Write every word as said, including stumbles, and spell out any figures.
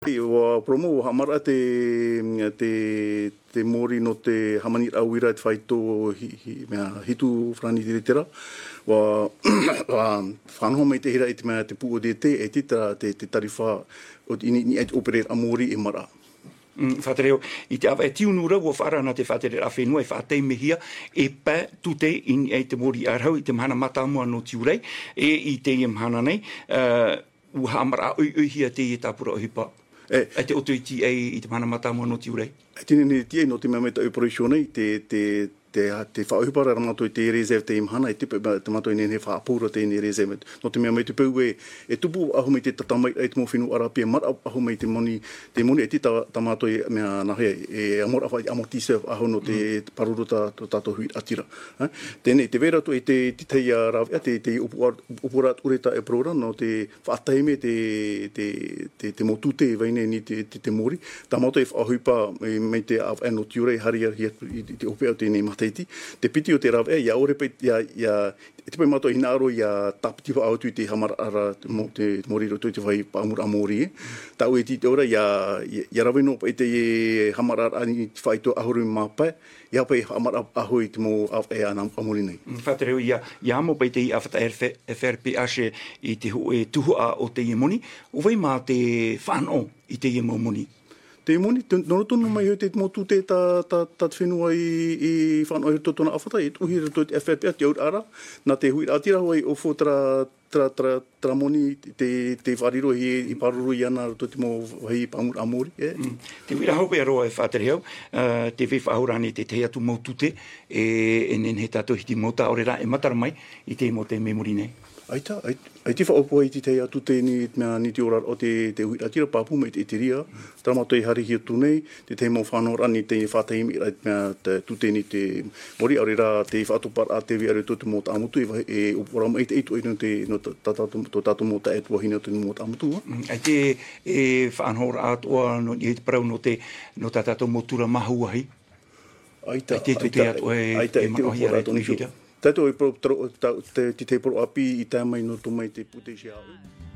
Wa promo hamara te te te mori no te hamani awira te whaito hi, hi, mea hitu frani diretera. Wa whanho mai te hira i te mea te pu o de te e tita te, te tarifa o te ini ni ait operate amori e mara. Mm, whatereo, i te awa e tiunura ua whaarana te whatere a whenua e whaatei mehia e pā tute in e te mori arhau i te mahana matamua no tiurei e i te i mahana nei uh, ua hamara ui ui hia te i tāpura o hipa. E, e te otu i ti e i te mana matamua no tiurei. E tine ni ti e no te mea meta operation nei, te, te, te, te whaohipara ramato i te reserve te imhana, e tipe te mato i nene whaapura te ine reserve. No te mea mei te pau e, e tupu ahu mei te tatamai e te mo whinu arapia, mara ahu mei te moni, te moni e tita tamato i mea nahe, e amor awhai amortiserve ahu no te mm. parurota to tato hui atira. Eh? Tēnei, te vera tu e te titei a rawea, te, te upurat ureta e prora, no te whaataime te, te, te, te motute e vaine ni te, te, te mori. Ta mato e whahuipa mei te av eno tiurei hari ar i te opea o tēnei mataiti. Te piti o te rawea, ia orepe, ia, ia, e te pai mato i naro ia tapitiwa autu i te hamara ara te, te mori roto i te whai paamura amori e. Ta ue ti te ora, ia, ia raweno pa i te hamara ara ni te whaito ahuru i mapai, ia pai hamara ahu i te mo av e ana amori nei. Whatereo, ia, ia amo pa i te i awhata e wherpe ashe i te e tuhua o te iemoni, o vai mā te whano i te iemoni. Te moni, nono tono mai hoi te motu te ta, ta, ta te whenua i, i whanau he totona awhata, e uhi rato te F R P A, te aur ara, nā te hui atira hoi o fo tra, tra, tra, tra moni te, te whariro i, i paruru i ana rato te mo hei pāmur amori. Yeah. Mm. Te wira haupe aroa e whāterehau, uh, te whewhahurani te te atu mautute, e, e nen he tātou hiti mauta orera e matara mai i te mo te memori nei. Aita, ai te whaopo i te atu te ni, mea, ni te ora o te, te hui atira pāpu mai te itiria. Mm. Tamato i hari hi atu nei, te te mo whanau rani te whātaimi i mea te tute ni te mori aurera te whaatopar a te viare tō te mō tāmutu e, e upora mai te eitu e no te no tātou mō ta etua hina te mō tāmutu. Mm. Ai te e whanau atua no i te parau no te no tātou mō tura mahuahi. Aita, ai te tute atua e, aita, e manohi ara e tui whita. Tato e pro te te pro api i tā mai no to mai te pute sia.